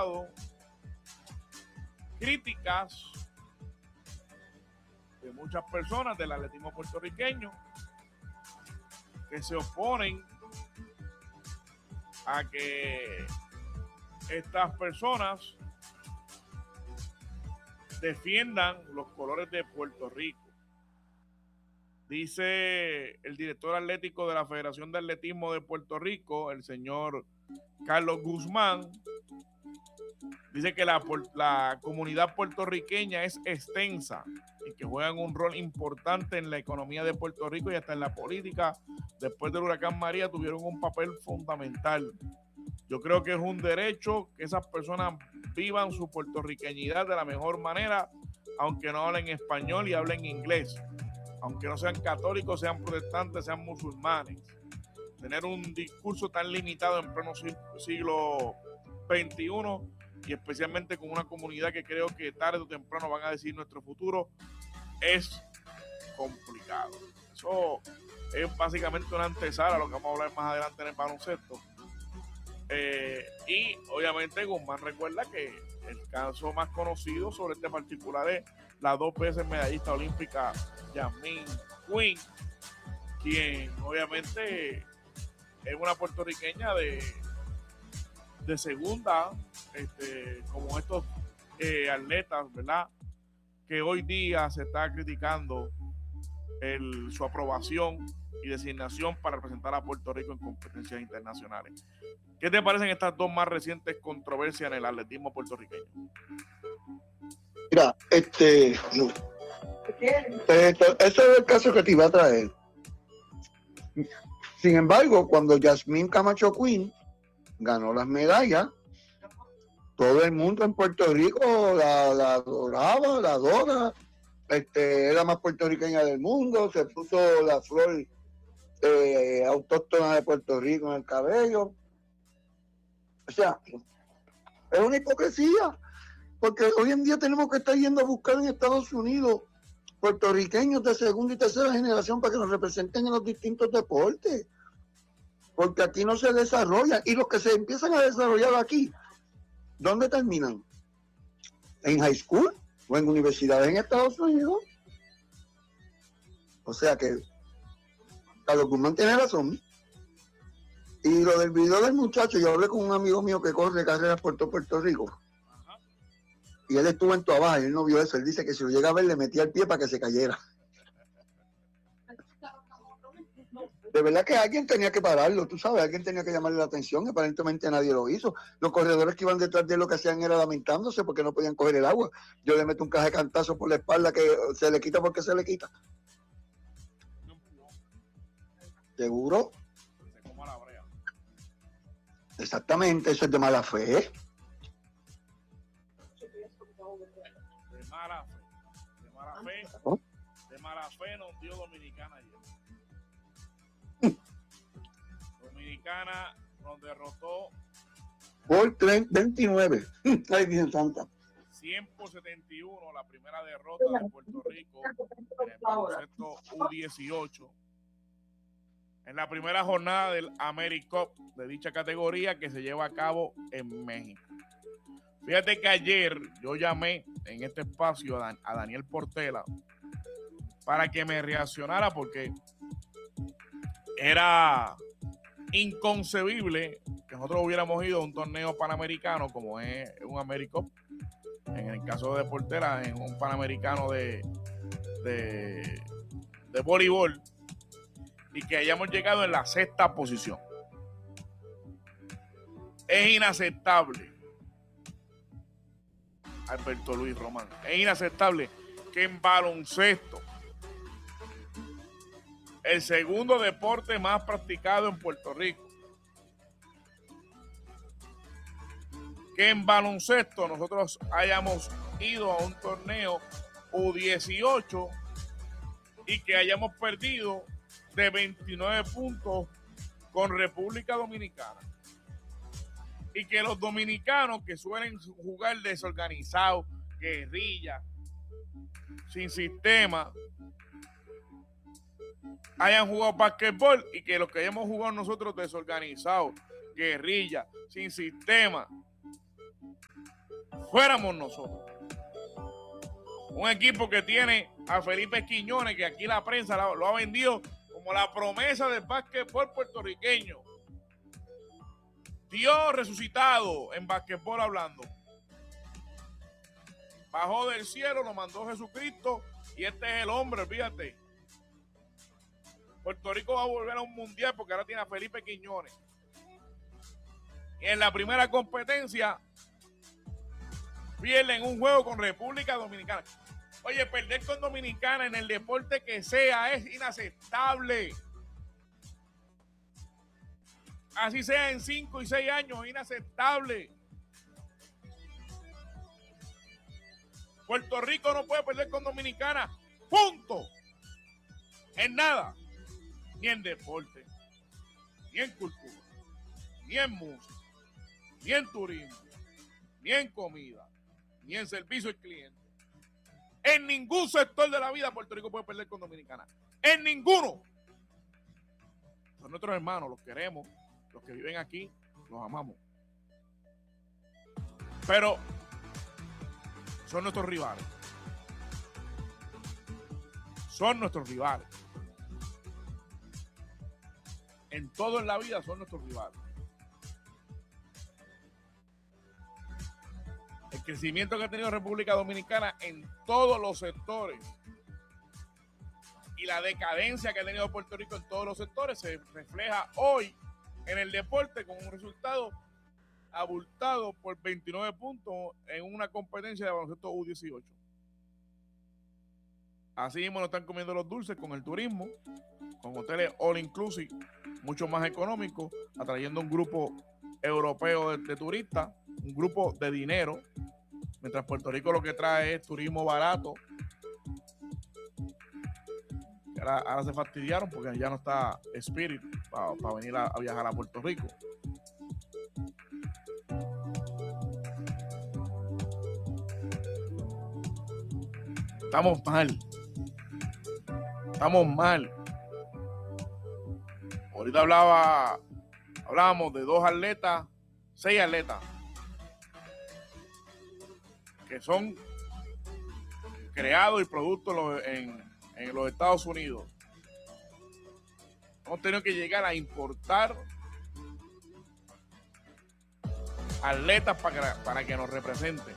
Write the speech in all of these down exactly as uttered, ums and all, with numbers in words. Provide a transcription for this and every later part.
escuchado críticas de muchas personas del atletismo puertorriqueño que se oponen a que estas personas defiendan los colores de Puerto Rico. Dice el director atlético de la Federación de Atletismo de Puerto Rico, el señor Carlos Guzmán, dice que la, la comunidad puertorriqueña es extensa y que juegan un rol importante en la economía de Puerto Rico y hasta en la política. Después del huracán María tuvieron un papel fundamental. Yo creo que es un derecho que esas personas vivan su puertorriqueñidad de la mejor manera, aunque no hablen español y hablen inglés, aunque no sean católicos, sean protestantes, sean musulmanes. Tener un discurso tan limitado en pleno siglo veintiuno y especialmente con una comunidad que creo que tarde o temprano van a decir nuestro futuro, es complicado. Eso es básicamente una antesala a lo que vamos a hablar más adelante en el baloncesto. Eh, y obviamente Guzmán recuerda que el caso más conocido sobre este particular es la dos veces medallista olímpica Yasmine Quinn, quien obviamente es una puertorriqueña de, de segunda, este, como estos eh, atletas, ¿verdad? Que hoy día se está criticando el, su aprobación y designación para representar a Puerto Rico en competencias internacionales. ¿Qué te parecen estas dos más recientes controversias en el atletismo puertorriqueño? Mira, este, no. Esto, ese es el caso que te iba a traer. Sin embargo, cuando Yasmine Camacho Quinn ganó las medallas, todo el mundo en Puerto Rico la, la adoraba, la adora. Este, era la más puertorriqueña del mundo, se puso la flor eh, autóctona de Puerto Rico en el cabello. O sea, es una hipocresía, porque hoy en día tenemos que estar yendo a buscar en Estados Unidos puertorriqueños de segunda y tercera generación para que nos representen en los distintos deportes, porque aquí no se desarrollan, y los que se empiezan a desarrollar aquí, ¿dónde terminan? ¿En high school o en universidades en Estados Unidos? O sea que Carlos Guzmán tiene razón. Y lo del video del muchacho, yo hablé con un amigo mío que corre carreras por todo Puerto Rico. Ajá. Y él estuvo en Toa Baja y él no vio eso. Él dice que si lo llega a ver le metía el pie para que se cayera. De verdad que alguien tenía que pararlo, tú sabes, alguien tenía que llamarle la atención, y aparentemente nadie lo hizo. Los corredores que iban detrás de él lo que hacían era lamentándose porque no podían coger el agua. Yo le meto un caje de cantazo por la espalda que se le quita porque se le quita. ¿Seguro? Exactamente, eso es de mala fe. De mala fe. De mala fe. ¿Oh? De mala fe nos dio Dominicana ayer. Dominicana nos derrotó por veintinueve. Ay, bien santa. cien por setenta y uno, la primera derrota de Puerto Rico en el baloncesto U dieciocho. En la primera jornada del AmeriCup de dicha categoría que se lleva a cabo en México. Fíjate que ayer yo llamé en este espacio a, Dan, a Daniel Portela para que me reaccionara porque era inconcebible que nosotros hubiéramos ido a un torneo panamericano como es un AmeriCup, en el caso de Portela, en un panamericano de, de, de voleibol, y que hayamos llegado en la sexta posición. Es inaceptable, Alberto Luis Román, es inaceptable que en baloncesto, el segundo deporte más practicado en Puerto Rico, que en baloncesto nosotros hayamos ido a un torneo U dieciocho y que hayamos perdido de veintinueve puntos con República Dominicana, y que los dominicanos que suelen jugar desorganizados, guerrilla, sin sistema, hayan jugado basquetbol, y que los que hayamos jugado nosotros desorganizados, guerrilla, sin sistema, fuéramos nosotros. Un equipo que tiene a Felipe Quiñones, que aquí la prensa lo ha vendido como la promesa del básquetbol puertorriqueño. Dios resucitado en básquetbol hablando. Bajó del cielo, lo mandó Jesucristo y este es el hombre, fíjate. Puerto Rico va a volver a un mundial porque ahora tiene a Felipe Quiñones. Y en la primera competencia pierden un juego con República Dominicana. Oye, perder con Dominicana en el deporte que sea es inaceptable. Así sea en cinco y seis años, es inaceptable. Puerto Rico no puede perder con Dominicana. Punto. En nada. Ni en deporte, ni en cultura, ni en música, ni en turismo, ni en comida, ni en servicio al cliente. En ningún sector de la vida Puerto Rico puede perder con Dominicana. En ninguno. Son nuestros hermanos, los queremos, los que viven aquí, los amamos. Pero son nuestros rivales. Son nuestros rivales. En todo en la vida son nuestros rivales. El crecimiento que ha tenido República Dominicana en todos los sectores y la decadencia que ha tenido Puerto Rico en todos los sectores se refleja hoy en el deporte con un resultado abultado por veintinueve puntos en una competencia de baloncesto U dieciocho. Así mismo nos están comiendo los dulces con el turismo, con hoteles all inclusive, mucho más económicos, atrayendo un grupo europeo de, de turistas, un grupo de dinero, mientras Puerto Rico lo que trae es turismo barato. Ahora, ahora se fastidiaron porque ya no está Spirit para pa venir a, a viajar a Puerto Rico. Estamos mal. Estamos mal. Ahorita hablaba, hablábamos de dos atletas, seis atletas, que son creados y productos en, en los Estados Unidos. Hemos tenido que llegar a importar atletas para que, para que nos representen.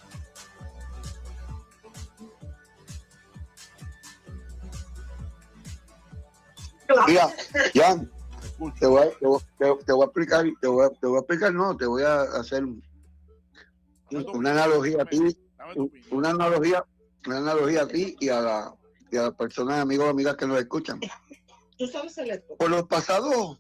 Mira, Jan, te voy, a, te, voy, te voy a explicar, te voy a, te voy a explicar, no, te voy a hacer una analogía a ti, una analogía, una analogía a ti y a la y a las personas, amigos, amigas que nos escuchan. ¿Tú sabes el esto? Por los pasados,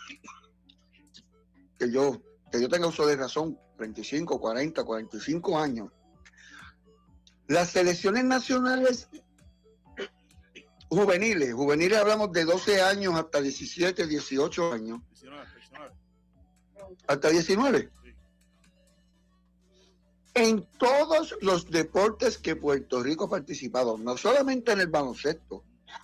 que yo, que yo tenga uso de razón, treinta y cinco, cuarenta, cuarenta y cinco años, las selecciones nacionales juveniles, juveniles hablamos de doce años hasta diecisiete, dieciocho años. diecinueve, diecinueve. Hasta diecinueve. Sí. En todos los deportes que Puerto Rico ha participado, no solamente en el baloncesto,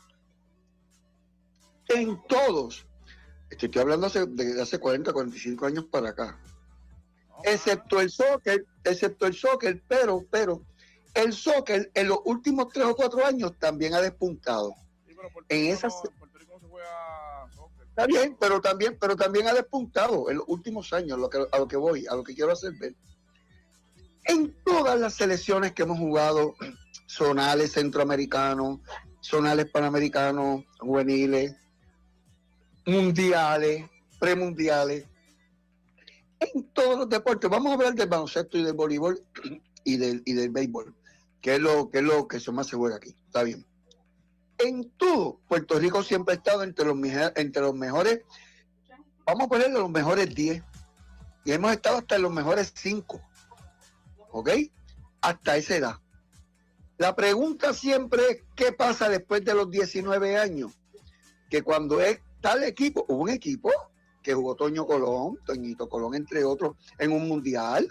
en todos, estoy hablando hace, de hace cuarenta, cuarenta y cinco años para acá, No, excepto el soccer, excepto el soccer, pero, pero, el soccer en los últimos tres o cuatro años también ha despuntado. Sí, pero Puerto En Rico esas, no, en Puerto Rico no se juega soccer. está bien, pero también, pero también ha despuntado en los últimos años, lo que, a lo que voy, a lo que quiero hacer ver. En todas las selecciones que hemos jugado, zonales centroamericanos, zonales panamericanos, juveniles, mundiales, premundiales, en todos los deportes, vamos a hablar del baloncesto y del voleibol y del, y del béisbol, que es lo que es lo que más se juega aquí, está bien. En todo, Puerto Rico siempre ha estado entre los, entre los mejores, vamos a ponerle los mejores diez, y hemos estado hasta en los mejores cinco, ¿ok? Hasta esa edad. La pregunta siempre es, ¿qué pasa después de los diecinueve años? Que cuando es tal equipo, hubo un equipo que jugó Toño Colón, Toñito Colón, entre otros, en un mundial,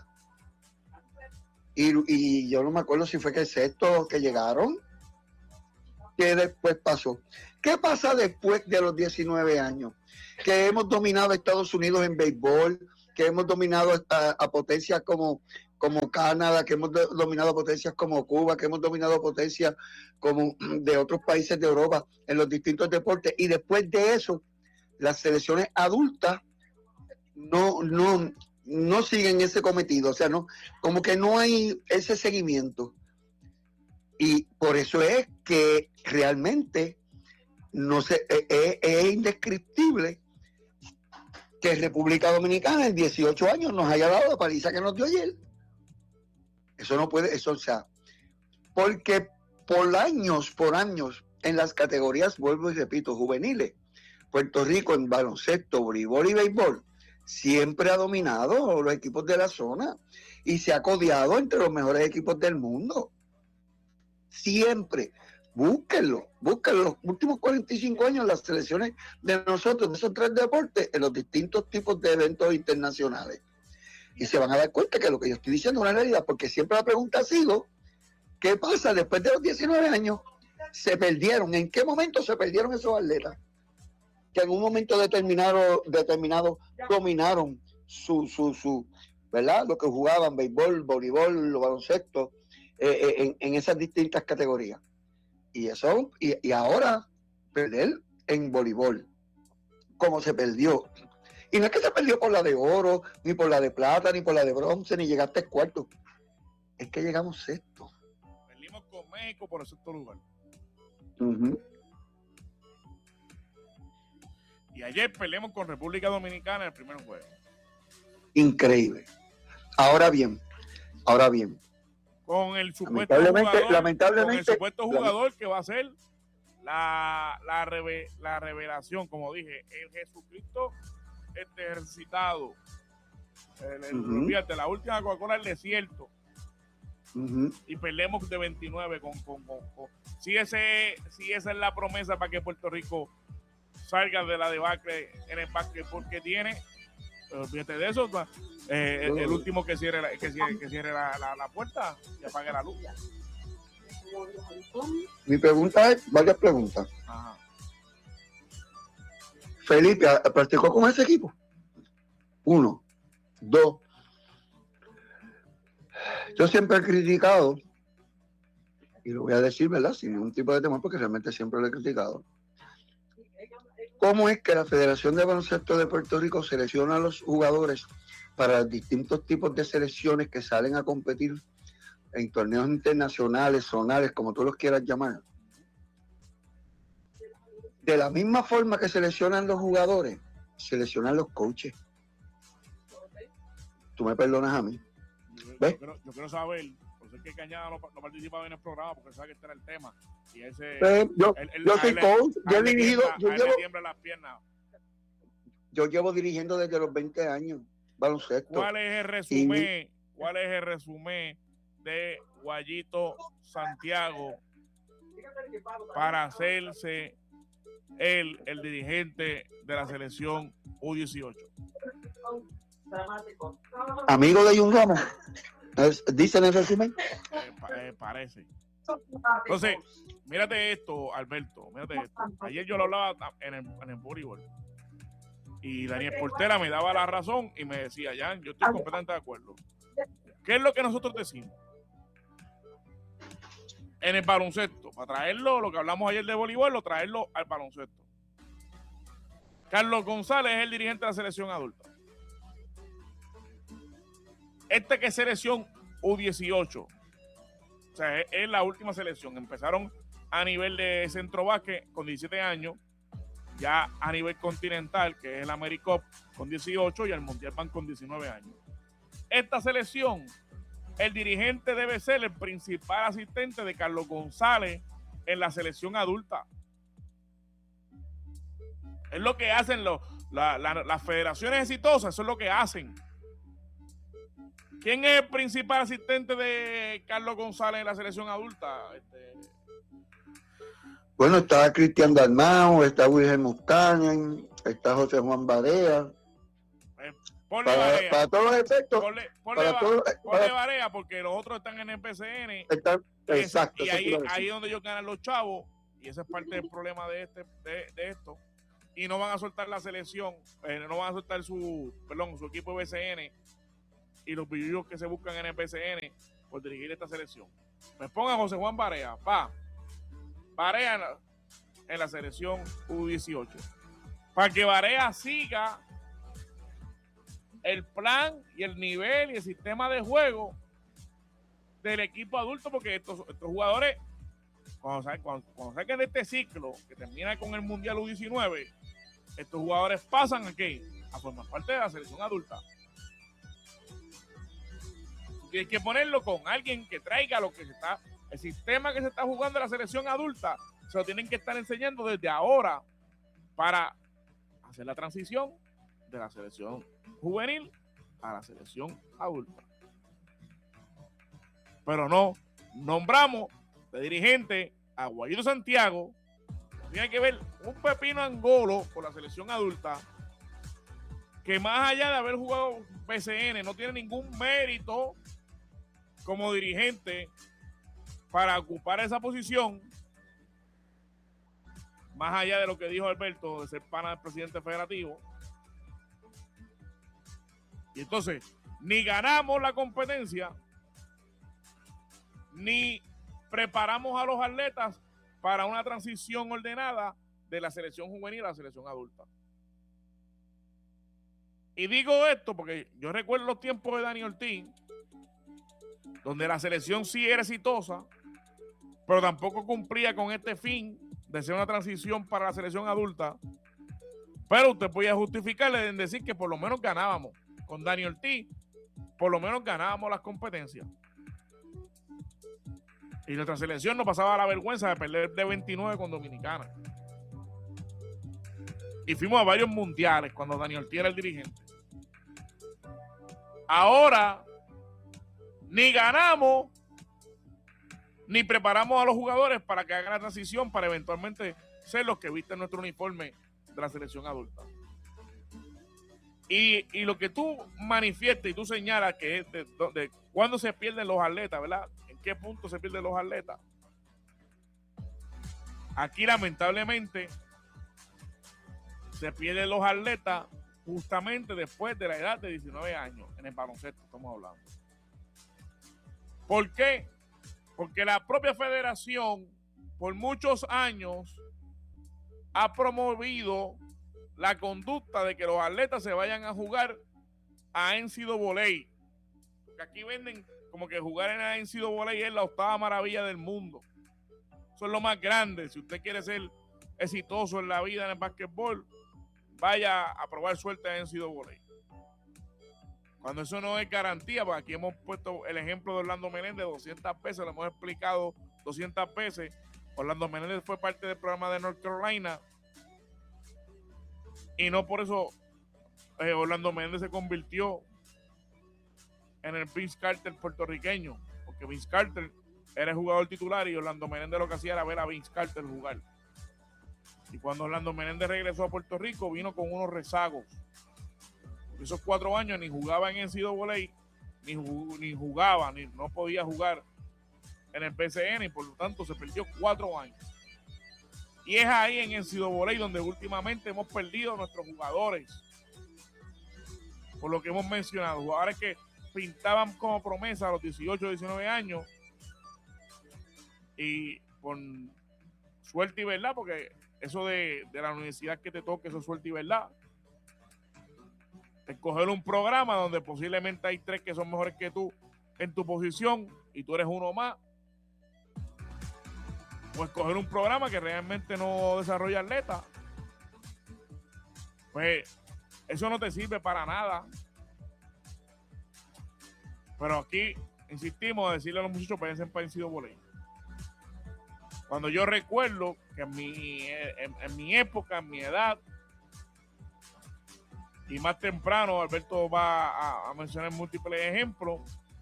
y, y yo no me acuerdo si fue que el sexto que llegaron, que después pasó. ¿Qué pasa después de los diecinueve años? Que hemos dominado a Estados Unidos en béisbol, que hemos dominado a, a potencias como, como Canadá, que hemos do- dominado potencias como Cuba, que hemos dominado potencias como de otros países de Europa en los distintos deportes, y después de eso, las selecciones adultas no, no, no siguen ese cometido, o sea, no, como que no hay ese seguimiento. Y por eso es que realmente no se, es, es, es indescriptible que República Dominicana en dieciocho años nos haya dado la paliza que nos dio ayer. Eso no puede, eso, o sea, porque por años, por años, en las categorías, vuelvo y repito, juveniles, Puerto Rico en baloncesto, voleibol y béisbol, siempre ha dominado los equipos de la zona y se ha codeado entre los mejores equipos del mundo. Siempre. Búsquenlo, búsquenlo. Los últimos cuarenta y cinco años, las selecciones de nosotros, de esos tres deportes, en los distintos tipos de eventos internacionales. Y se van a dar cuenta que lo que yo estoy diciendo es una realidad, porque siempre la pregunta ha sido, ¿qué pasa después de los diecinueve años? Se perdieron. ¿En qué momento se perdieron esos atletas? Que en un momento determinado, determinado dominaron su, su, su, ¿verdad? Lo que jugaban, béisbol, voleibol, baloncesto, eh, en, en esas distintas categorías. Y eso, y, y ahora perder en voleibol, como se perdió. Y no es que se perdió por la de oro, ni por la de plata, ni por la de bronce, ni llegaste cuarto. Es que llegamos sexto. Perdimos con México por el sexto lugar. Uh-huh. Y ayer peleamos con República Dominicana en el primer juego. Increíble. Ahora bien, ahora bien. Con el supuesto Lamentablemente, jugador, lamentablemente, con el supuesto jugador que va a ser la, la, reve, la revelación, como dije, el Jesucristo este, resucitado. El, el, uh-huh. Fíjate, la última Coca-Cola del desierto. Uh-huh. Y perdemos de veintinueve con, con, con, con. Si, ese, si esa es la promesa para que Puerto Rico salga de la debacle en el básquetbol que tiene, pero fíjate de eso, eh, el, el último que cierre, la, que cierre, que cierre la, la, la puerta y apague la luz. Mi pregunta es, varias preguntas. Ajá. Felipe, ¿practicó con ese equipo? Uno. Dos. Yo siempre he criticado, y lo voy a decir, ¿verdad? Sin ningún tipo de temor, porque realmente siempre lo he criticado. ¿Cómo es que la Federación de Baloncesto de Puerto Rico selecciona a los jugadores para los distintos tipos de selecciones que salen a competir en torneos internacionales, zonales, como tú los quieras llamar? De la misma forma que seleccionan los jugadores, seleccionan los coaches. Tú me perdonas a mí. ¿Ves? Yo, quiero, yo quiero saber, por ser que Cañada no, no participaba en el programa, porque sabe que este era el tema. Y ese, pues yo, el, el, yo soy le, coach, yo he dirigido, tiembla, yo llevo, las piernas. yo llevo dirigiendo desde los veinte años baloncesto. ¿Cuál es el resumen? Y, ¿Cuál es el resumen de Guayito Santiago para hacerse él el dirigente de la selección U dieciocho? Amigo de Jun Ramos, ¿dicen el resumen? Eh, eh, parece. Entonces, mírate esto, Alberto, mírate esto. Ayer yo lo hablaba en el, en el voleibol y Daniel Portera me daba la razón y me decía, Jan, yo estoy completamente de acuerdo. ¿Qué es lo que nosotros decimos? En el baloncesto, para traerlo, lo que hablamos ayer de voleibol, lo traerlo al baloncesto. Carlos González es el dirigente de la selección adulta. Este que es selección U dieciocho, o sea, es, es la última selección. Empezaron a nivel de centro básquet con diecisiete años, ya a nivel continental, que es el AmeriCup con dieciocho y el Mundial van con diecinueve años. Esta selección, el dirigente debe ser el principal asistente de Carlos González en la selección adulta. Es lo que hacen los, la, la, las federaciones exitosas, eso es lo que hacen. ¿Quién es el principal asistente de Carlos González en la selección adulta? Este... Bueno, está Cristian Dalmau, está Wilhelm Mustanen, está José Juan Barea. Eh, ponle para, Barea. Para todos los efectos. Ponle, ponle, para ba, todo, ponle para, Barea porque los otros están en el P C N. Está, exacto. Y ahí, ahí es donde ellos ganan los chavos. Y ese es parte del problema de, este, de, de esto. Y no van a soltar la selección, eh, no van a soltar su, perdón, su equipo de B C N y los billullos que se buscan en el P C N por dirigir esta selección. Me pongan José Juan Barea, pa, Barea en la, en la selección U dieciocho, para que Barea siga el plan y el nivel y el sistema de juego del equipo adulto, porque estos, estos jugadores, cuando, cuando, cuando saquen de este ciclo que termina con el Mundial U diecinueve, estos jugadores pasan aquí a formar parte de la selección adulta. Y hay que ponerlo con alguien que traiga lo que se está, el sistema que se está jugando en la selección adulta, se lo tienen que estar enseñando desde ahora para hacer la transición de la selección juvenil a la selección adulta. Pero no, nombramos de dirigente a Guayito Santiago, tiene que ver un pepino angolo por la selección adulta, que más allá de haber jugado P C N, no tiene ningún mérito como dirigente para ocupar esa posición, más allá de lo que dijo Alberto, de ser pana del presidente federativo. Y entonces, ni ganamos la competencia, ni preparamos a los atletas para una transición ordenada de la selección juvenil a la selección adulta. Y digo esto porque yo recuerdo los tiempos de Dani Ortiz, donde la selección sí era exitosa, pero tampoco cumplía con este fin de ser una transición para la selección adulta. Pero usted podía justificarle en decir que por lo menos ganábamos. Con Dani Ortiz, por lo menos ganábamos las competencias. Y nuestra selección no pasaba la vergüenza de perder de veintinueve con Dominicana. Y fuimos a varios mundiales cuando Dani Ortiz era el dirigente. Ahora, ni ganamos, ni preparamos a los jugadores para que hagan la transición para eventualmente ser los que visten nuestro uniforme de la selección adulta. Y, y lo que tú manifiestas y tú señalas que es de, de, de cuándo se pierden los atletas, ¿verdad? ¿En qué punto se pierden los atletas? Aquí lamentablemente se pierden los atletas justamente después de la edad de diecinueve años, en el baloncesto estamos hablando. ¿Por qué? Porque la propia federación por muchos años ha promovido la conducta de que los atletas se vayan a jugar a N C A A. Porque aquí venden como que jugar en la N C A A es la octava maravilla del mundo. Eso es lo más grande. Si usted quiere ser exitoso en la vida en el básquetbol, vaya a probar suerte en N C A A. Cuando eso no es garantía, porque aquí hemos puesto el ejemplo de Orlando Menéndez doscientas veces, lo hemos explicado doscientas veces. Orlando Menéndez fue parte del programa de North Carolina y no por eso eh, Orlando Menéndez se convirtió en el Vince Carter puertorriqueño, porque Vince Carter era el jugador titular y Orlando Menéndez lo que hacía era ver a Vince Carter jugar. Y cuando Orlando Menéndez regresó a Puerto Rico, vino con unos rezagos. Esos cuatro años ni jugaba en N C A A, ni, jug, ni jugaba, ni no podía jugar en el P C N, y por lo tanto se perdió cuatro años. Y es ahí en N C A A donde últimamente hemos perdido a nuestros jugadores. Por lo que hemos mencionado, jugadores que pintaban como promesa a los dieciocho, diecinueve años, y con suerte y verdad, porque eso de, de la universidad que te toque, eso es suerte y verdad. Escoger un programa donde posiblemente hay tres que son mejores que tú en tu posición y tú eres uno más, o escoger un programa que realmente no desarrolla atletas, pues eso no te sirve para nada. Pero aquí insistimos a decirle a los muchachos que vayan para N C A A. Cuando yo recuerdo que en mi, en, en mi época, en mi edad, y más temprano, Alberto va a, a mencionar múltiples ejemplos.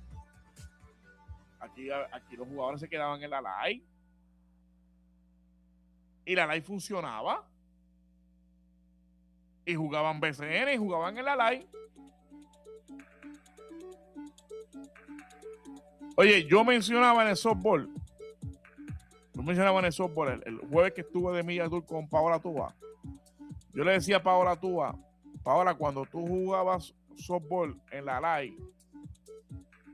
Aquí, aquí los jugadores se quedaban en la L A I. Y la L A I funcionaba. Y jugaban B C N y jugaban en la L A I. Oye, yo mencionaba en el softball. Yo mencionaba en el softball el, el jueves que estuve de Milla Tour con Paola Tuba. Yo le decía a Paola Tuba, Paola, cuando tú jugabas softball en la L A I,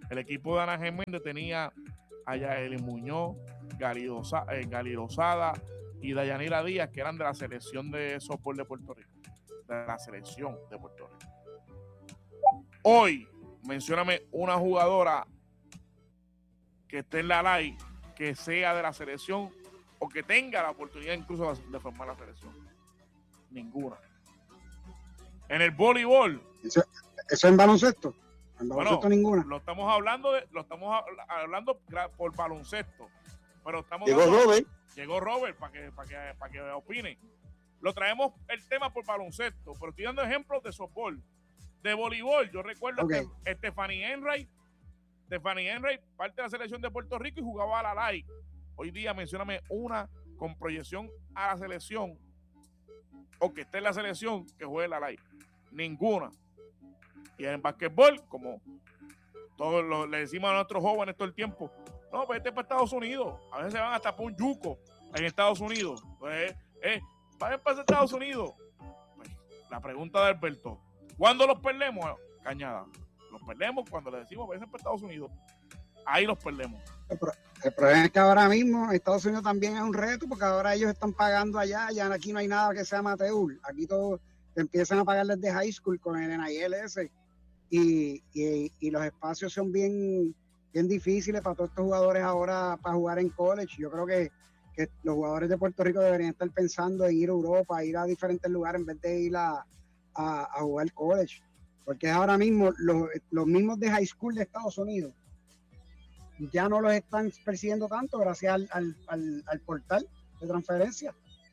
El equipo de Ana Geméndez tenía a Yaeli Muñoz, Gali, Osa, eh, Gali Rosada y Dayanira Díaz, que eran de la selección de softball de Puerto Rico. De la selección de Puerto Rico. Hoy, mencióname una jugadora que esté en la L A I, que sea de la selección o que tenga la oportunidad incluso de formar la selección. Ninguna. En el voleibol. Eso, eso en baloncesto. En baloncesto Bueno, ninguna. Lo estamos hablando de, lo estamos hablando por baloncesto. Pero estamos Llegó dando, Robert. Llegó Robert para que, para que, para que opine. Lo traemos el tema por baloncesto, pero estoy dando ejemplos de softball. De voleibol, yo recuerdo Okay. que Stephanie Enright, Stephanie Enright, parte de la selección de Puerto Rico y jugaba a la L A I. Hoy día mencióname una con proyección a la selección o que esté en la selección que juegue la L A I. Ninguna. Y en basquetbol, como todos lo, le decimos a nuestros jóvenes todo el tiempo, no, pues este es para Estados Unidos. A veces se van hasta por un yuco en Estados Unidos. Pues, eh, vayan para Estados Unidos. Pues, la pregunta de Alberto, ¿cuándo los perdemos? Cañada. Los perdemos cuando le decimos vayan para Estados Unidos. Ahí los perdemos. El problema es que ahora mismo Estados Unidos también es un reto porque ahora ellos están pagando allá, ya aquí no hay nada que sea amateur. Aquí todo te empiezan a pagar desde high school con el N I L S y, y, y los espacios son bien, bien difíciles para todos estos jugadores ahora para jugar en college. Yo creo que, que los jugadores de Puerto Rico deberían estar pensando en ir a Europa, ir a diferentes lugares en vez de ir a, a, a jugar college. Porque ahora mismo los, los mismos de high school de Estados Unidos ya no los están persiguiendo tanto gracias al, al, al, al portal de transferencia.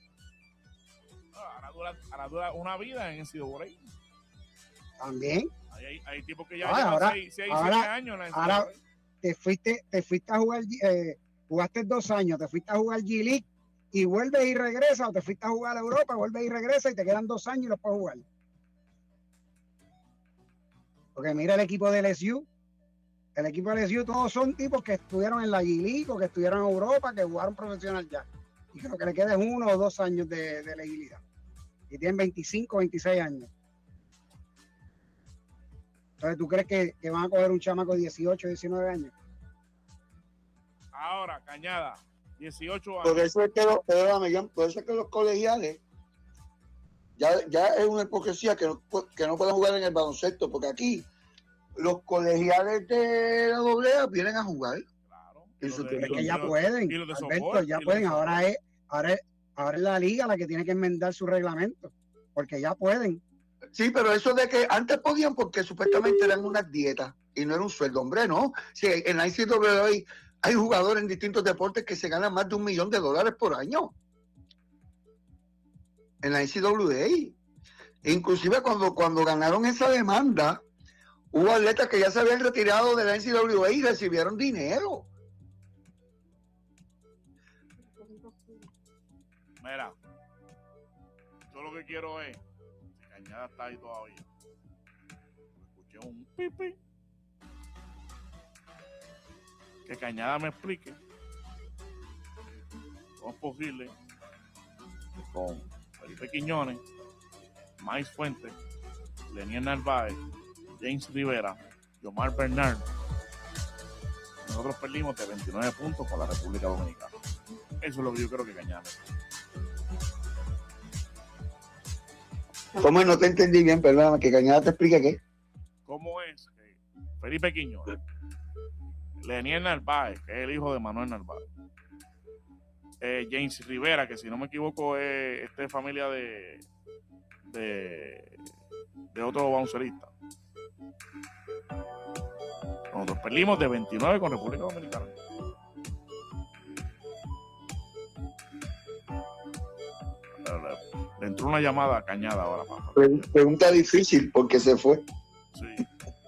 Ahora dura, ahora dura una vida en ese por ahí. También. Hay, hay, hay tipos que ya Ah, llevan ahora, seis, seis, ahora, siete años. En ahora te fuiste, te fuiste a jugar, eh, jugaste dos años, te fuiste a jugar G League y vuelves y regresas, o te fuiste a jugar a Europa, vuelves y regresas y te quedan dos años y los puedes jugar. Porque mira el equipo del L S U. El equipo de L S U todos son tipos que estuvieron en la G League o que estuvieron en Europa, que jugaron profesional ya. Y creo que le queden uno o dos años de, de elegibilidad. Y tienen veinticinco, veintiséis años. Entonces, ¿tú crees que, que van a coger un chamaco de dieciocho, diecinueve años? Ahora, Cañada, dieciocho años. Por eso es que los, perdóname, por eso es que los colegiales ya, ya es una hipocresía que no, que no pueden jugar en el baloncesto, porque aquí los colegiales de la doble A vienen a jugar. Claro. Y Los su- de- Es que y ya los- pueden, y los de Alberto, softball, ya y los pueden. de Ahora softball. es, ahora, es, ahora es la liga la que tiene que enmendar su reglamento, porque ya pueden. Sí, pero eso de que antes podían porque supuestamente eran unas dietas y no era un sueldo, hombre, ¿no? Sí, en la N C A A hay, hay jugadores en distintos deportes que se ganan más de un millón de dólares por año. En la N C A A. Inclusive cuando, cuando ganaron esa demanda, hubo atletas que ya se habían retirado de la N C A A y recibieron dinero. Mira, yo lo que quiero es, si Cañada está ahí todavía, escuché un pipi, que Cañada me explique cómo es posible que con Felipe Quiñones, Mais Fuentes, Leniel Narváez, James Rivera, Yomar Bernard, nosotros perdimos de veintinueve puntos con la República Dominicana. Eso es lo que yo creo que Cañada me explique. ¿Cómo no te entendí bien? Perdóname, que Cañada te explique qué. ¿Cómo es que Felipe Quiñones, Leniel Narváez, que es el hijo de Manuel Narváez, eh, James Rivera, que si no me equivoco es este familia de de, de otro baloncelista, nosotros perdimos de veintinueve con República Dominicana? Le entró una llamada a Cañada ahora, papá. Pregunta difícil porque se fue. Sí.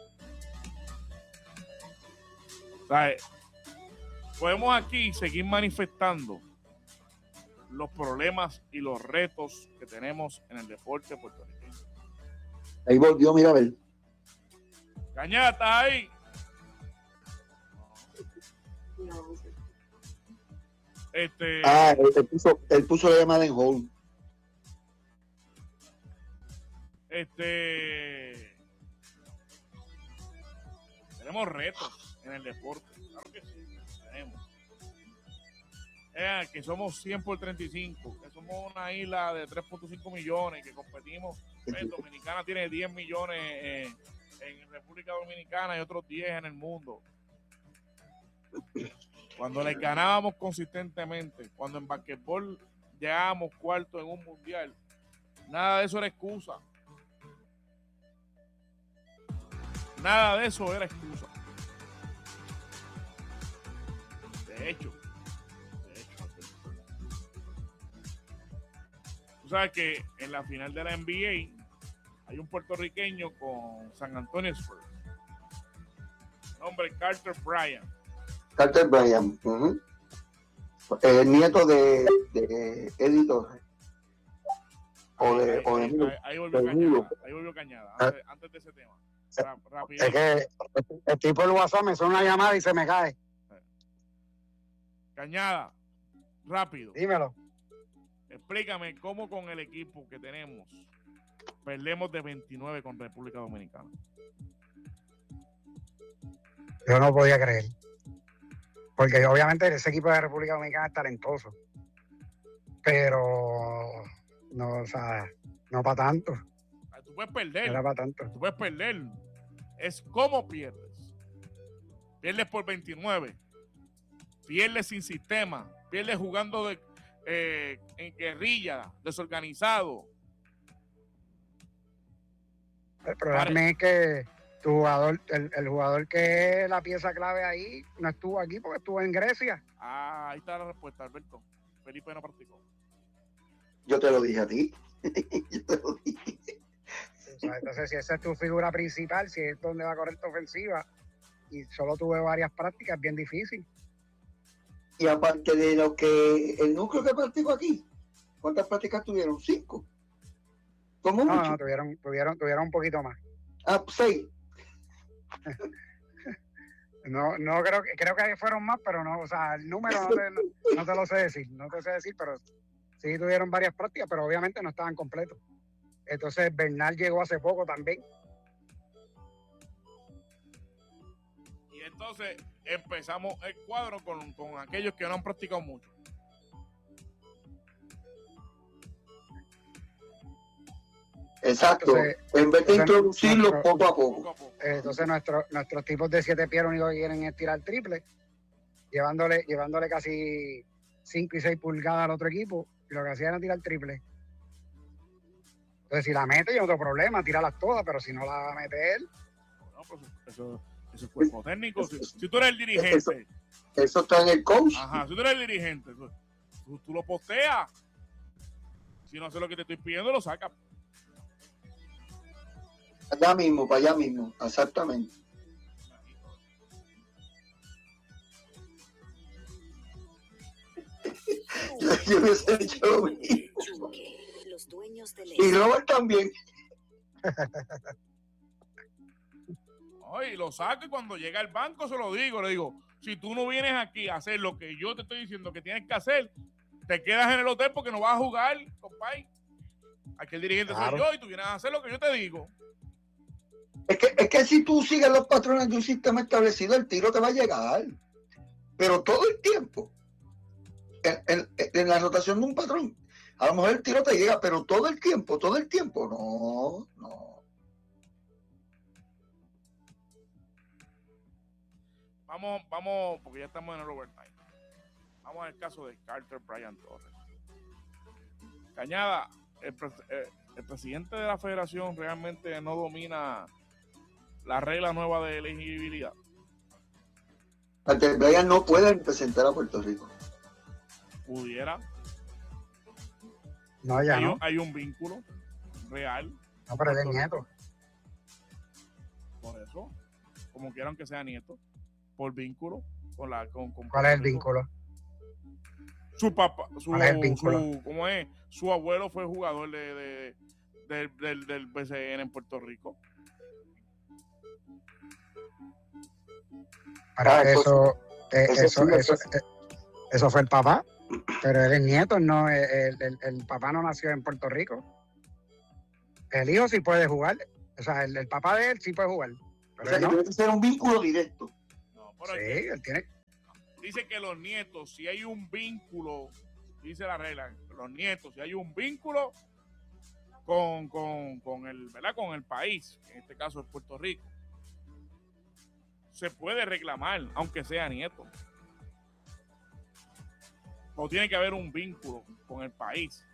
O sea, eh, podemos aquí seguir manifestando los problemas y los retos que tenemos en el deporte puertorriqueño. Ahí volvió, mira a ver. Cañada, ¿estás ahí? Este, Ah, él, él puso, él puso la llamada en hold. este, tenemos retos en el deporte. Claro que sí, tenemos. Eh, que somos cien por treinta y cinco, que somos una isla de tres punto cinco millones, que competimos. Eh, Dominicana tiene diez millones eh, en República Dominicana y otros diez en el mundo. Cuando les ganábamos consistentemente, cuando en basquetbol llegábamos cuarto en un mundial, nada de eso era excusa. Nada de eso era excusa. De hecho, de hecho, tú sabes que en la final de la N B A hay un puertorriqueño con San Antonio Spurs. Nombre Carter Bryant. Carter Bryant. Uh-huh. El nieto de, de Eddie Torres. O de, ahí, o de ahí, ahí, ahí volvió de Cañada. Ahí volvió Cañada. Antes, antes de ese tema. Es que el tipo del WhatsApp me suena una llamada y se me cae. Cañada, rápido. Dímelo. Explícame cómo con el equipo que tenemos perdemos de veintinueve con República Dominicana. Yo no podía creer. Porque obviamente ese equipo de República Dominicana es talentoso. Pero no, o sea, no para tanto. Tú puedes perder. No era para tanto. Tú puedes perder. Es cómo pierdes. Pierdes por veintinueve. Pierdes sin sistema. Pierdes jugando de, eh, en guerrilla, desorganizado. El problema es que tu jugador, el, el jugador que es la pieza clave ahí, no estuvo aquí porque estuvo en Grecia. Ah, ahí está la respuesta, Alberto. Felipe no practicó. Yo te lo dije a ti. Yo te lo dije. O sea, entonces, si esa es tu figura principal, si es donde va a correr tu ofensiva, y solo tuve varias prácticas, es bien difícil. Y aparte de lo que el núcleo que practicó aquí, ¿cuántas prácticas tuvieron? Cinco. ¿Cómo No, mucho? no, tuvieron, tuvieron, tuvieron un poquito más. Ah, seis. No, no creo que creo que fueron más, pero no, o sea, el número no te, no, no te lo sé decir, no te sé decir, pero sí tuvieron varias prácticas, pero obviamente no estaban completos. Entonces Bernal llegó hace poco también. Y entonces empezamos el cuadro con, con aquellos que no han practicado mucho. Exacto. Entonces, en vez de entonces, introducirlo nuestro, poco a poco. Poco a poco. Entonces nuestro, nuestros tipos de siete pies lo único que quieren es tirar triple, llevándole, llevándole casi cinco y seis pulgadas al otro equipo, y lo que hacían era tirar triple. Entonces si la mete, yo no tengo problema, tirarlas todas, pero si no la mete él. No, pues eso, eso es cuerpo técnico. Si, si tú eres el dirigente. Eso, eso está en el coach. Ajá, si tú eres el dirigente, tú, tú lo posteas. Si no sé lo que te estoy pidiendo, lo sacas. Allá mismo, para allá mismo, exactamente. yo, yo hubiese hecho lo mismo. Los dueños del Y Robert también. Ay, lo saco y cuando llega al banco se lo digo, le digo, si tú no vienes aquí a hacer lo que yo te estoy diciendo que tienes que hacer, te quedas en el hotel porque no vas a jugar, compadre. Aquí el dirigente Claro. soy yo y tú vienes a hacer lo que yo te digo. Es que, es que si tú sigues los patrones de un sistema establecido, el tiro te va a llegar. Pero todo el tiempo, en, en, en la rotación de un patrón, a lo mejor el tiro te llega, pero todo el tiempo, todo el tiempo, no, no. Vamos, vamos, porque ya estamos en el overtime. Vamos al caso de Carter Bryant Torres. Cañada, el, el, el presidente de la federación realmente no domina la regla nueva de elegibilidad. Carter Bryant no puede representar a Puerto Rico. Pudiera. No, ya hay, no. un, hay un vínculo real. No, pero es el nieto. Por eso, como quieran que sea nieto, por vínculo con la con, con ¿Cuál es el vínculo? Su papá, su, ¿Cuál es el vínculo? su ¿cómo es? Su abuelo fue jugador de, de, de del, del B C N en Puerto Rico. Pero Ah, eso, eh, eso eso, sí, eso, eso- eh, eso fue el papá, pero él es nieto, no, el, el, el papá no nació en Puerto Rico. El hijo sí puede jugar, o sea, el, el papá de él sí puede jugar, O pero sea, él que no. tiene que ser un vínculo directo. No, Bueno, Sí, es que él tiene. dice que los nietos, si hay un vínculo, dice la regla, los nietos, si hay un vínculo con, con, con el, ¿verdad? Con el país, en este caso es Puerto Rico, se puede reclamar, aunque sea nieto. O tiene que haber un vínculo con el país.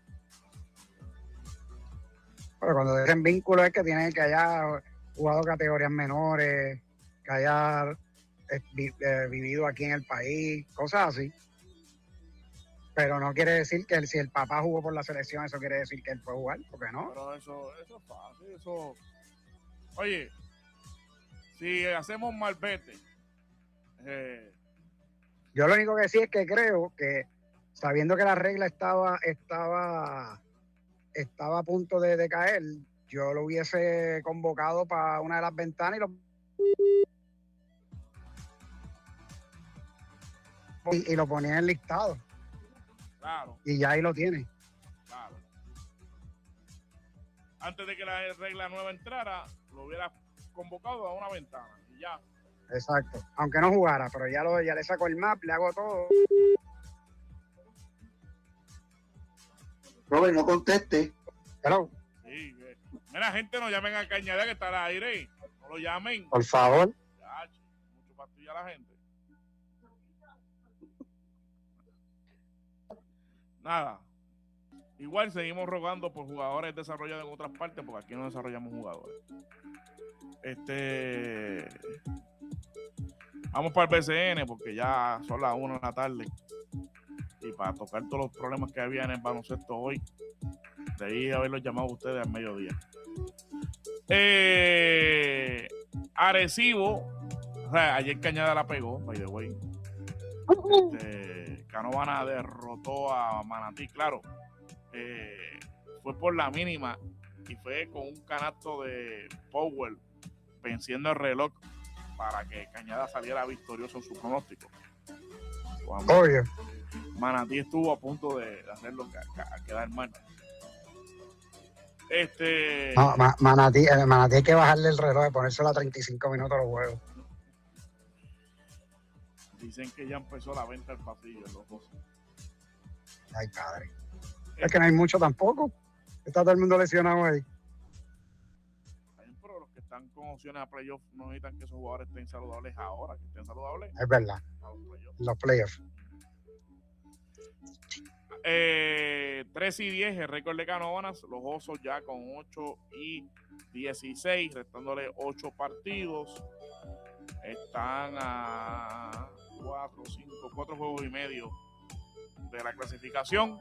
Pero cuando dicen vínculo es que tiene que haya jugado categorías menores, que haya eh, vi- eh, vivido aquí en el país, cosas así. Pero no quiere decir que el- si el papá jugó por la selección, eso quiere decir que él puede jugar, porque no. Pero eso, eso es fácil, eso. Oye, si hacemos malvete, eh, Yo lo único que sí es que creo que, sabiendo que la regla estaba, estaba, estaba a punto de, de caer, yo lo hubiese convocado para una de las ventanas y lo, y, y lo ponía en el listado. claro, Y ya ahí lo tiene. claro. Antes de que la regla nueva entrara, lo hubiera convocado a una ventana y ya. Exacto. Aunque no jugara, pero ya, lo, ya le saco el map, le hago todo. Robert, no conteste. Hello, Sí, que- mira, gente, no llamen a Cañada que está al aire. No lo llamen. por favor. Ya, che, mucho pastilla a la gente. Nada. Igual seguimos rogando por jugadores desarrollados en otras partes, porque aquí no desarrollamos jugadores. Este. Vamos para el B C N, porque ya son las una de la tarde. Y para tocar todos los problemas que había en el baloncesto hoy, debí haberlos llamado a ustedes al mediodía. Eh, Arecibo, o sea, ayer Cañada la pegó, by the way. Este, Canóvana derrotó a Manatí, claro. Eh, fue por la mínima y fue con un canasto de Powell venciendo el reloj para que Cañada saliera victorioso en su pronóstico. Cuando Obvio. Manatí estuvo a punto de hacerlo ca- ca- a quedar mal. Este. No, Ma- Manatí, eh, Manatí hay que bajarle el reloj y ponérselo a treinta y cinco minutos los juegos. Dicen que ya empezó la venta al pasillo en los dos. Ay, padre. Es que no hay mucho tampoco. Está todo el mundo lesionado ahí. Pero los que están con opciones a playoff no necesitan que esos jugadores estén saludables ahora, que estén saludables Es verdad. a los playoffs. Los playoffs. Eh, tres y diez el récord de Canóvanas, los Osos ya con ocho y dieciséis, restándole ocho partidos. Están a cuatro, cinco, cuatro juegos y medio de la clasificación.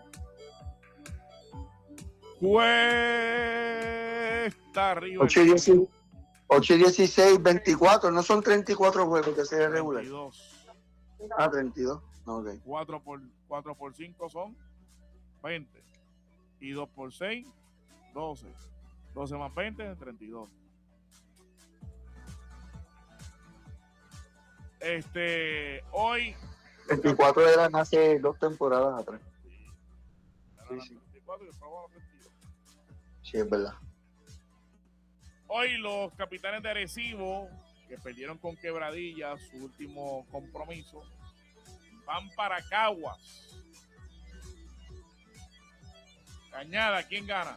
Cuesta arriba. ocho y dieciséis, veinticuatro. No son treinta y cuatro juegos que sería regular. veintidós. Ah, treinta y dos. Ok. cuatro por, cuatro por cinco son veinte. Y dos por seis, doce. doce más veinte, treinta y dos. Este, hoy. veinticuatro eran hace dos temporadas atrás. Sí, sí. veinticuatro y después vamos a veintidós. Sí, es verdad. Hoy los Capitanes de Arecibo, que perdieron con Quebradilla su último compromiso, van para Caguas. Cañada, ¿quién gana?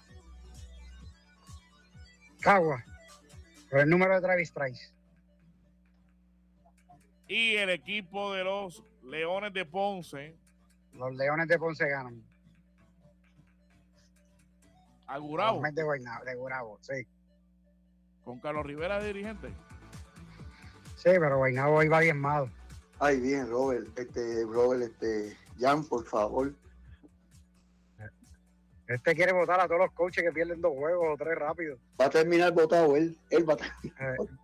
Cagua. Por el número de Travis Trice. Y el equipo de los Leones de Ponce, Los Leones de Ponce ganan. a Gurabo, Los Mets de Guaynabo, de Gurabo, sí. con Carlos Rivera de dirigente. Sí, pero Guaynabo iba diezmado. Ay, bien, Robert. Este, Robert, este, Jan, por favor. Este quiere votar a todos los coaches que pierden dos juegos o tres rápido. Va a terminar votado él. Él va a terminar. Eh,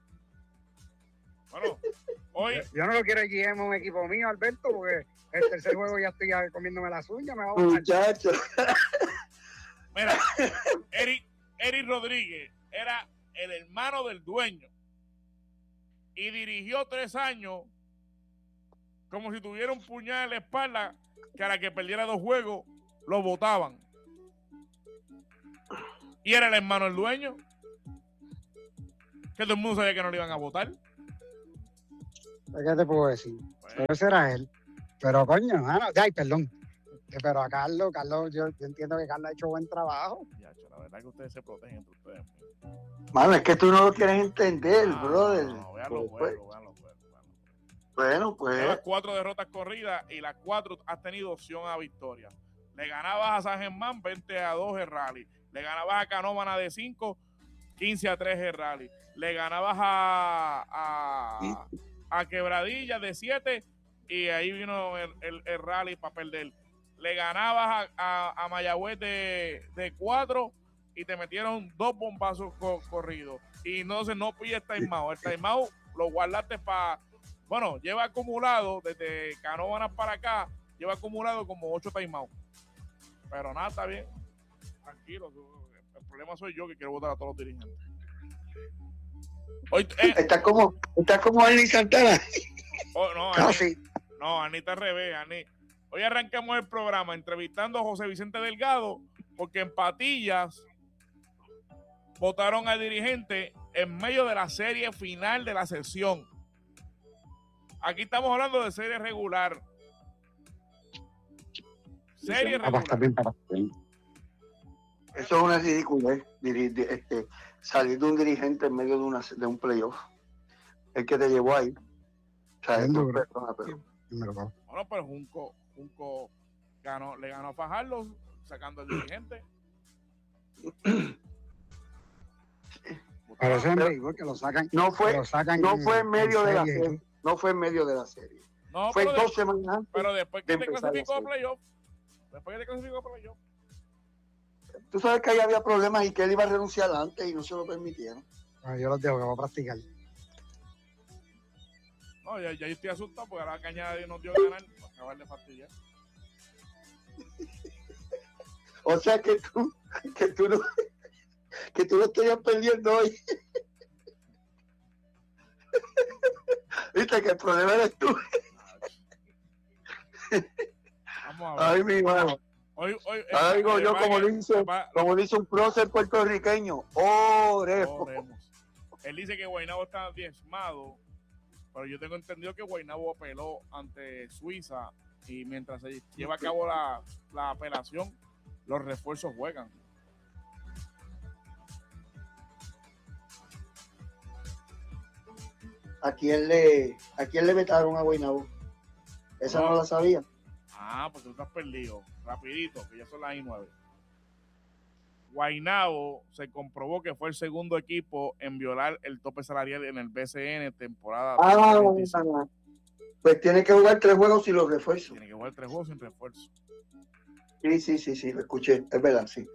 Bueno, hoy, yo no lo quiero G M en un equipo mío, Alberto, porque el tercer juego ya estoy ya comiéndome las uñas, me va a votar. Muchacho. mira, Eric, Eric Rodríguez era el hermano del dueño y dirigió tres años como si tuviera un puñal en la espalda, que a la que perdiera dos juegos lo votaban. Y era el hermano del dueño, que todo el mundo sabía que no le iban a votar. ¿Qué te puedo decir? Pues, Pero ese era él. Pero coño, mano, ay, perdón. Eh, Pero a Carlos, Carlos, yo, yo entiendo que Carlos ha hecho buen trabajo. ya, la verdad que ustedes se protegen entre ustedes. Mano, es que tú no lo quieres entender, Ah, brother. No, vean los Pues, juegos, vean los juegos. vean los juegos. bueno, pues. Llevas cuatro derrotas corridas y las cuatro has tenido opción a victoria. Le ganabas a San Germán veinte a dos en rally. Le ganabas a Canóvana de cinco, quince a tres en rally. Le ganabas a, a, a Quebradilla de siete y ahí vino el, el, el rally para perder. Le ganabas a, a, a Mayagüez de, de cuatro y te metieron dos bombazos co corridos. Y entonces no pilles timeout. El timeout lo guardaste para... Bueno, lleva acumulado desde Canóvanas para acá, lleva acumulado como ocho timeouts. Pero nada, está bien. Tranquilo. El problema soy yo que quiero votar a todos los dirigentes. Hoy, eh, Está como, está como Arnie Santana. oh, no, Casi. Ani, no, Anita al revés, Ani. Hoy arrancamos el programa entrevistando a José Vicente Delgado porque en Patillas votaron al dirigente en medio de la serie final de la sesión. Aquí estamos hablando de serie regular. Serie Ah, pues, está regular. bien, está bien. Eso es una ridiculez, diri- di- este, salir de un dirigente en medio de, una, de un playoff. El que te llevó ahí. O sea, Bien esto- duro. perdona, pero- Me lo pago. Bueno, pero Junco, Junco ganó, le ganó a Fajardo sacando al dirigente. Pero eso es en Pero- béisbol, que lo sacan. No que fue, lo sacan no fue en medio de la serie y serie. todo. No fue en medio de la serie. No, Fue pero, de- dos semanas antes. pero después que de te empezar la clasificó a serie. playoff, después que te clasificó a playoff, Tú sabes que ahí había problemas y que él iba a renunciar antes y no se lo permitieron. Bueno, yo los dejo que voy a practicar. no, ya, ya yo estoy asustado porque ahora Cañada nos dio ganar para acabar de fastidiar. O sea que tú, que tú no, que tú no estarías perdiendo hoy. Viste que el problema eres tú. Vamos a ver. Ay, mi hermano. Hoy, hoy, Ahora digo eh, yo, va- como dice, va- como dice un prócer puertorriqueño, oremos. oremos. Él dice que Guaynabo está diezmado, pero yo tengo entendido que Guaynabo apeló ante Suiza y mientras se lleva a cabo la, la apelación, los refuerzos juegan. ¿A quién le, a quién le vetaron a Guaynabo? Esa no, No. la sabía. Ah, porque tú estás perdido. Rapidito, que ya son las I nueve. Guaynabo se comprobó que fue el segundo equipo en violar el tope salarial en el B C N temporada Ah, dos mil veinticinco. pues tiene que jugar tres juegos y los refuerzos. Tiene que jugar tres juegos sin refuerzo. Sí, sí, sí, sí, lo escuché, es verdad, sí.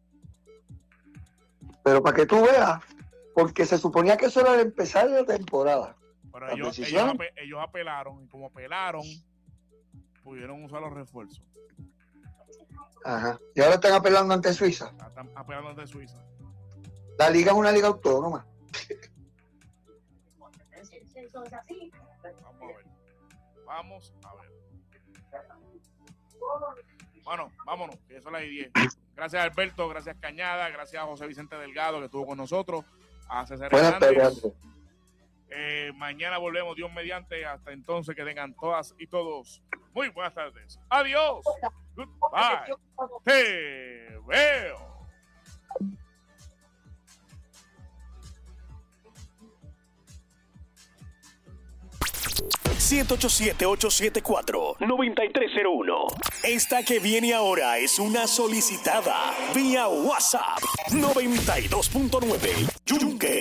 Pero para que tú veas, porque se suponía que eso era el empezar de la temporada. Pero La ellos, ellos, decisión. ape- ellos apelaron y como apelaron, pudieron usar los refuerzos. Ajá. Y ahora están apelando ante Suiza. Están apelando ante Suiza. La liga es una liga autónoma. Vamos a ver. Vamos a ver. Bueno, vámonos, que son las diez. Gracias Alberto, gracias Cañada, gracias a José Vicente Delgado que estuvo con nosotros, a César Buenas Hernández. tardes. Eh, mañana volvemos, Dios mediante. Hasta entonces, que tengan todas y todos muy buenas tardes. Adiós. Goodbye. Te veo. siete ocho siete, ocho siete cuatro, nueve tres cero uno. Esta que viene ahora es una solicitada vía WhatsApp noventa y dos punto nueve. Yunque.